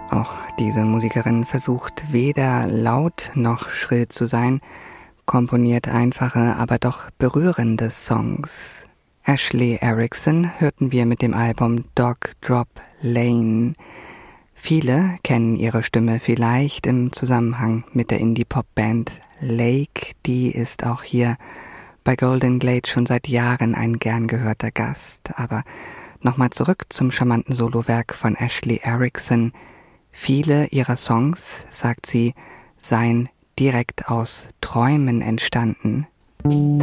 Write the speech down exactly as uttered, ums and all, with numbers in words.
Auch diese Musikerin versucht weder laut noch schrill zu sein, komponiert einfache, aber doch berührende Songs. Ashley Erickson hörten wir mit dem Album Dog Drop Lane. Viele kennen ihre Stimme vielleicht im Zusammenhang mit der Indie-Pop-Band Lake. Die ist auch hier bei Golden Glade schon seit Jahren ein gern gehörter Gast. Aber nochmal zurück zum charmanten Solowerk von Ashley Erickson. Viele ihrer Songs, sagt sie, seien direkt aus Träumen entstanden.